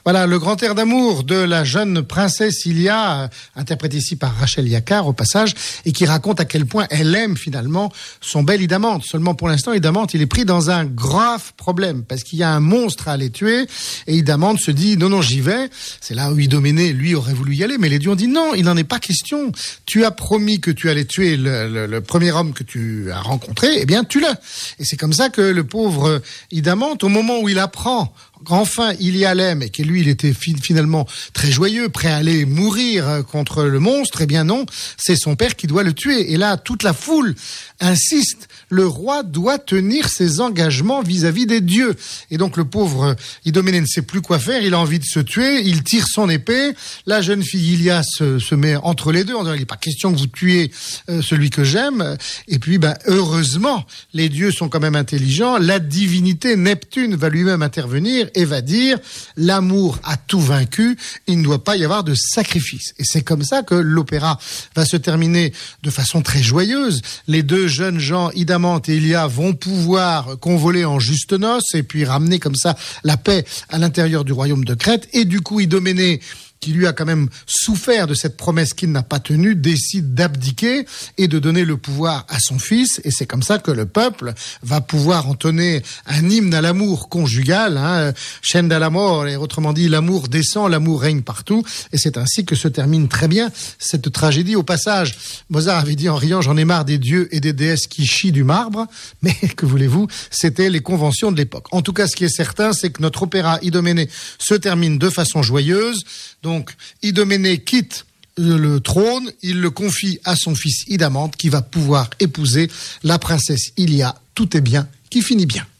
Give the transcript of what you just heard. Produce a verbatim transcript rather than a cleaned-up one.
Voilà, le grand air d'amour de la jeune princesse Ilia, euh, interprétée ici par Rachel Yakar au passage, et qui raconte à quel point elle aime finalement son bel Idamante. Seulement pour l'instant, Idamante, il est pris dans un grave problème, parce qu'il y a un monstre à aller tuer, et Idamante se dit, non, non, j'y vais. C'est là où Idoménée, lui, aurait voulu y aller, mais les dieux ont dit, non, il n'en est pas question. Tu as promis que tu allais tuer le, le, le premier homme que tu as rencontré, eh bien, tue-le. Et c'est comme ça que le pauvre Idamante, au moment où il apprend enfin Ilia l'aime et que lui il était fi- finalement très joyeux, prêt à aller mourir contre le monstre, eh bien non, c'est son père qui doit le tuer. Et là, toute la foule insiste, le roi doit tenir ses engagements vis-à-vis des dieux. Et donc le pauvre Idoménée ne sait plus quoi faire, il a envie de se tuer, il tire son épée, la jeune fille Ilia se, se met entre les deux, en disant il n'est pas question que vous tuiez euh, celui que j'aime. Et puis ben, heureusement, les dieux sont quand même intelligents, la divinité Neptune va lui-même intervenir et va dire l'amour a tout vaincu, il ne doit pas y avoir de sacrifice. Et c'est comme ça que l'opéra va se terminer de façon très joyeuse. Les deux jeunes gens, Idamante et Ilia, vont pouvoir convoler en juste noces et puis ramener comme ça la paix à l'intérieur du royaume de Crète. Et du coup, Idoménée, qui lui a quand même souffert de cette promesse qu'il n'a pas tenue, décide d'abdiquer et de donner le pouvoir à son fils. Et c'est comme ça que le peuple va pouvoir entonner un hymne à l'amour conjugal, hein, Scende l'amore, et autrement dit, l'amour descend, l'amour règne partout. Et c'est ainsi que se termine très bien cette tragédie. Au passage, Mozart avait dit en riant, j'en ai marre des dieux et des déesses qui chient du marbre. Mais que voulez-vous, c'était les conventions de l'époque. En tout cas, ce qui est certain, c'est que notre opéra Idoménée se termine de façon joyeuse. Donc, Idoménée quitte le trône, il le confie à son fils Idamante qui va pouvoir épouser la princesse Ilia. Tout est bien qui finit bien.